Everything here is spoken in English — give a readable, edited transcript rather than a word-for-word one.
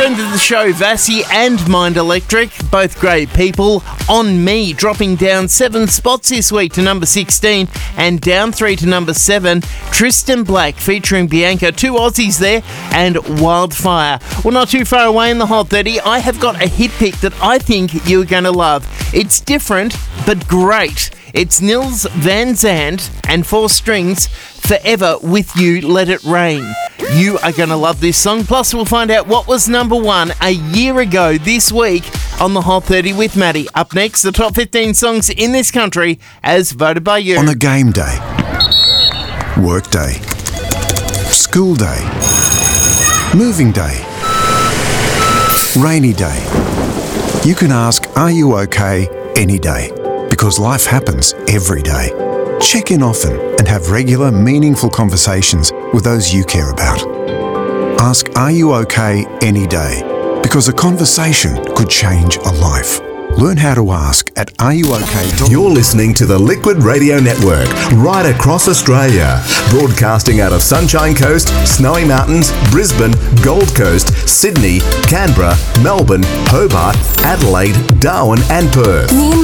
Friend of the show, Vassy and Mind Electric, both great people. On Me, dropping down 7 spots this week to number 16 and down 3 to number 7. Tristan Black featuring Bianca, 2 Aussies there, and Wildfire. Well, not too far away in the Hot 30, I have got a hit pick that I think you're going to love. It's different, but great. It's Nils Van Zandt and 4 Strings, Forever With You, Let It Rain. You are going to love this song. Plus, we'll find out what was number 1 a year ago this week on the Hot 30 with Maddie. Up next, the top 15 songs in this country as voted by you. On a game day, work day, school day, moving day, rainy day, you can ask, are you okay, any day? Because life happens every day. Check in often and have regular, meaningful conversations with those you care about. Ask, are you okay, any day? Because a conversation could change a life. Learn how to ask at areyouok.com. You're listening to the Liquid Radio Network, right across Australia. Broadcasting out of Sunshine Coast, Snowy Mountains, Brisbane, Gold Coast, Sydney, Canberra, Melbourne, Hobart, Adelaide, Darwin and Perth. Me and